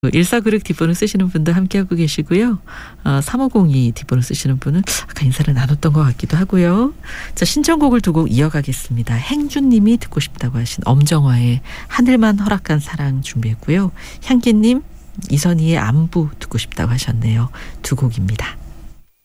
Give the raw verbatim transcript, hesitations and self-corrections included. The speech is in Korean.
일사구육 뒷번호 쓰시는 분도 함께하고 계시고요. 어, 삼오공이 뒷번호 쓰시는 분은 아까 인사를 나눴던 것 같기도 하고요. 자, 신청곡을 두 곡 이어가겠습니다. 행주님이 듣고 싶다고 하신 엄정화의 하늘만 허락한 사랑 준비했고요. 향기님, 이선희의 안부 듣고 싶다고 하셨네요. 두 곡입니다.